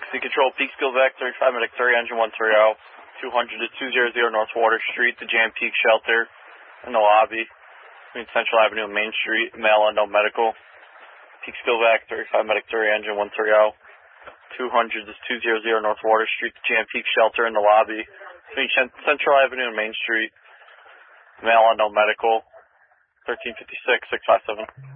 The control Peekskill Vac 35 Medic 3, engine 130, 200 to 200 North Water Street, the Jam Peak Shelter in the lobby between Central Avenue and Main Street, male unknown medical. Peekskill Vac 35 Medic 3, engine 130, 200 to 200 North Water Street, the Jam Peak Shelter in the lobby between Central Avenue and Main Street, male unknown medical, 1356 657.